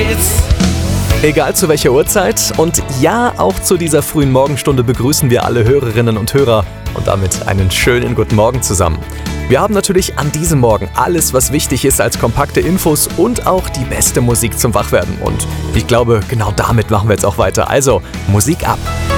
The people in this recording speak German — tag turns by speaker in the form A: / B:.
A: geht's.
B: Egal zu welcher Uhrzeit und ja, auch zu dieser frühen Morgenstunde begrüßen wir alle Hörerinnen und Hörer und damit einen schönen guten Morgen zusammen. Wir haben natürlich an diesem Morgen alles, was wichtig ist als kompakte Infos und auch die beste Musik zum Wachwerden. Und ich glaube, genau damit machen wir jetzt auch weiter. Also, Musik ab!